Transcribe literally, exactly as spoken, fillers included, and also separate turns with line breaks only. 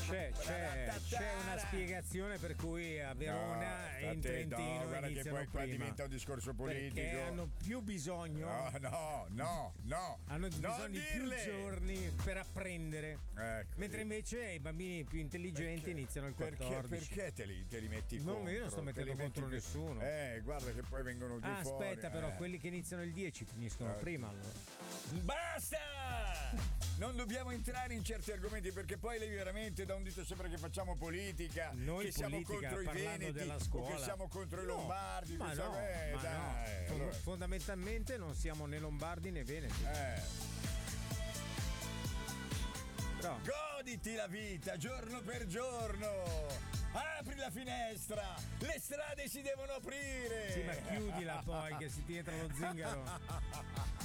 C'è, c'è, c'è una spiegazione per cui a Verona
no,
e in
te,
Trentino
no, guarda che
iniziano
poi qua
prima.
diventa un discorso politico.
Perché hanno più bisogno.
No, no, no, no.
Hanno bisogno di più
dirle.
giorni per apprendere.
Ecco,
mentre invece i bambini più intelligenti
perché,
iniziano il quattordici.
Perché, perché te, li, te li metti
no,
contro?
io non sto mettendo
Te li
contro
metti-
nessuno.
Eh, guarda che poi vengono di
Ah,
fuori.
aspetta, però,
eh.
quelli che iniziano il dieci finiscono
Eh.
prima allora.
Basta! Non dobbiamo entrare in certi argomenti perché poi lei veramente da un dito sembra che facciamo politica,
Noi
che siamo
politica,
contro i
parlando
veneti
della
o
scuola.
che siamo contro i
No,
lombardi.
ma
che
no,
siamo- eh,
ma
dai,
no.
allora.
Fondamentalmente non siamo né lombardi né veneti.
Eh.
Però.
Goditi la vita giorno per giorno. Apri la finestra, le strade si devono aprire.
Sì, ma chiudila poi che si ti entra lo zingaro.